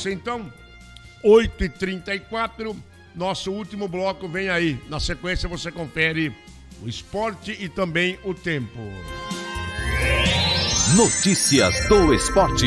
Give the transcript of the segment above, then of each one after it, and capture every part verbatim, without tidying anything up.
você então. oito e trinta e quatro, nosso último bloco vem aí. Na sequência você confere o esporte e também o tempo. Notícias do esporte.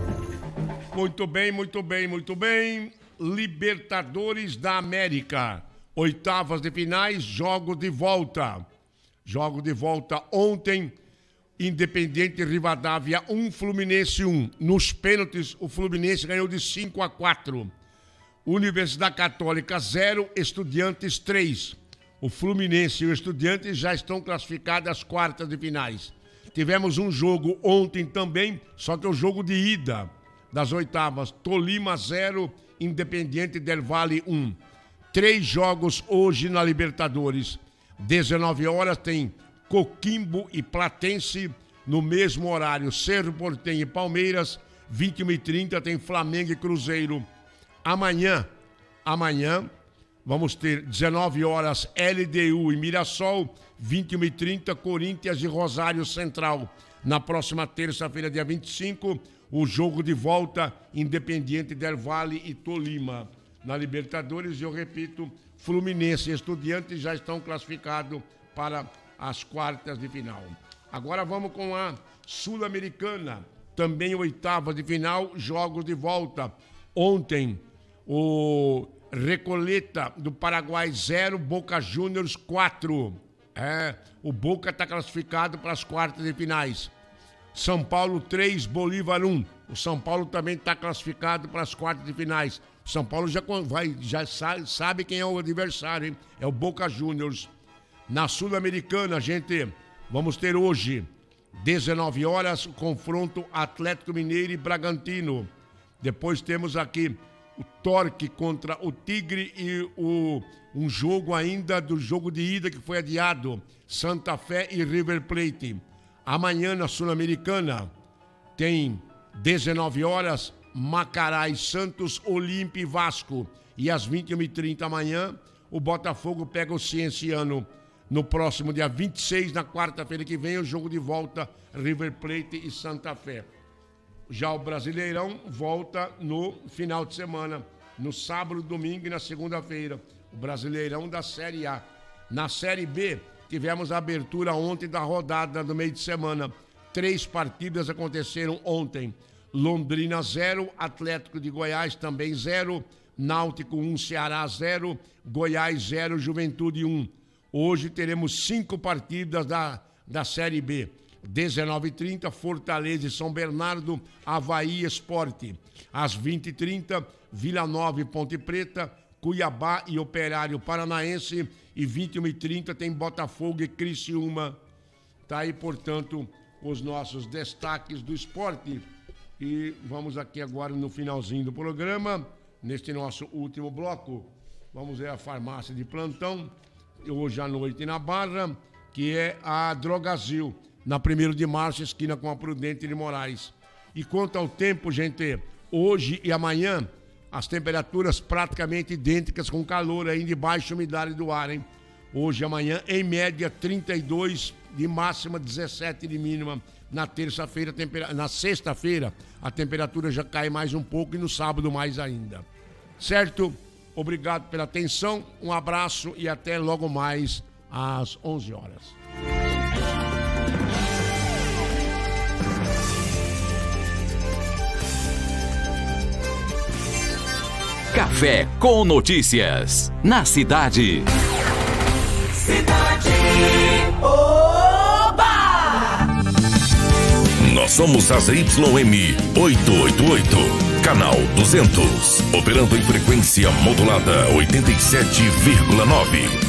Muito bem, muito bem, muito bem. Libertadores da América. Oitavas de finais, jogo de volta. Jogo de volta ontem. Independiente Rivadavia um, Fluminense um. Nos pênaltis, o Fluminense ganhou de cinco a quatro. Universidade Católica zero, Estudiantes três. O Fluminense e o Estudiantes já estão classificados às quartas de finais. Tivemos um jogo ontem também, só que é o jogo de ida das oitavas. Tolima zero, Independiente del Valle um. Três jogos hoje na Libertadores. dezenove horas tem Coquimbo e Platense. No mesmo horário, Cerro Porteño e Palmeiras. vinte e uma e trinta tem Flamengo e Cruzeiro. Amanhã, amanhã, vamos ter dezenove horas L D U e Mirassol. vinte e uma e trinta Corinthians e Rosário Central. Na próxima terça-feira, dia vinte e cinco, o jogo de volta Independiente del Valle e Tolima. Na Libertadores, eu repito, Fluminense e Estudiantes já estão classificados para as quartas de final. Agora vamos com a Sul-Americana, também oitava de final, jogos de volta. Ontem, o Recoleta do Paraguai zero, Boca Juniors quatro. É, o Boca está classificado para as quartas de finais. São Paulo três, Bolívar um. O São Paulo também está classificado para as quartas de finais. O São Paulo já, vai, já sabe, sabe quem é o adversário, hein? É o Boca Juniors. Na Sul-Americana, gente, vamos ter hoje, dezenove horas, o confronto Atlético Mineiro e Bragantino. Depois temos aqui o Torque contra o Tigre e o, um jogo ainda do jogo de ida que foi adiado, Santa Fé e River Plate. Amanhã na Sul-Americana tem dezenove horas, Macará e Santos, Olímpia e Vasco. E às vinte e uma e trinta amanhã, o Botafogo pega o Cienciano. No próximo dia vinte e seis, na quarta-feira que vem, o jogo de volta, River Plate e Santa Fé. Já o Brasileirão volta no final de semana, no sábado, domingo e na segunda-feira. O Brasileirão da Série A. Na Série B, tivemos a abertura ontem da rodada do meio de semana. Três partidas aconteceram ontem. Londrina zero, Atlético de Goiás também zero, Náutico um, Ceará zero, Goiás zero, Juventude um. Hoje teremos cinco partidas da, da Série B. dezenove e trinta, Fortaleza e São Bernardo, Avaí Esporte. Às vinte e trinta, Vila Nova e Ponte Preta, Cuiabá e Operário Paranaense. E vinte e uma e trinta tem Botafogo e Criciúma. Tá aí, portanto, os nossos destaques do esporte. E vamos aqui agora no finalzinho do programa, neste nosso último bloco. Vamos ver a farmácia de plantão, hoje à noite na Barra, que é a Drogazil, na primeiro de março, esquina com a Prudente de Moraes. E quanto ao tempo, gente, hoje e amanhã, as temperaturas praticamente idênticas, com calor ainda e baixa umidade do ar, hein? Hoje e amanhã, em média, trinta e dois de máxima, dezessete de mínima. Na terça-feira, tempera... na sexta-feira, a temperatura já cai mais um pouco e no sábado mais ainda. Certo? Obrigado pela atenção, um abraço e até logo mais às onze horas. Café com Notícias, na cidade. Cidade. Oba! Nós somos a Z Y M oitocentos e oitenta e oito, canal duzentos, operando em frequência modulada oitenta e sete vírgula nove.